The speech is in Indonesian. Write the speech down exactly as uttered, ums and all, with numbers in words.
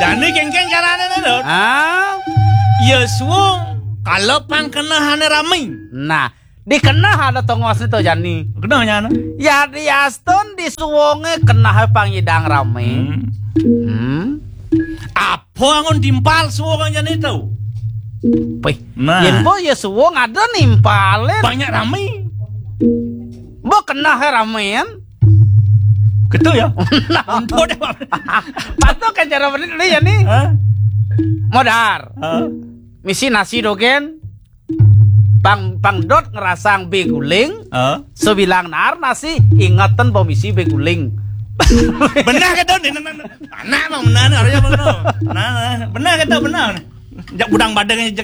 Jani kengkeng carane Dot. Ah, Ya suwung kalau pangkenahane rame. nah, dikenah ada tongos itu Jani. Kenanya ana? Ya diaston disuwonge kenah pangidang rame. Hmm. Hmm. Apa ngon dimpal suwung jani itu? Pih, Nah. yen bo ya suwong ada nimpalen. Banyak rame. Bo kenah ramean. Gitu ya? Ampun deh, Pak. Patok kan cara bener ini ya nih. Hah? Modar. Hah? Misi nasi dogen. Pang pangdot ngerasang beguling. Hah? Sebilang nar nasi ingatan bo misi beguling. Benar kata nih, benar mah benar harusnya benar. Nah, benar kata benar. Jak budang badang jak